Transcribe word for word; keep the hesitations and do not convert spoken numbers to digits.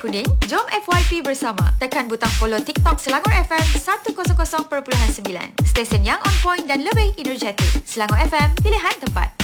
kuning? Jom F Y P bersama. Tekan butang follow TikTok Selangor F M seratus perpuluhan sembilan. Stesen yang on point dan lebih energetik. Selangor F M, pilihan tempat.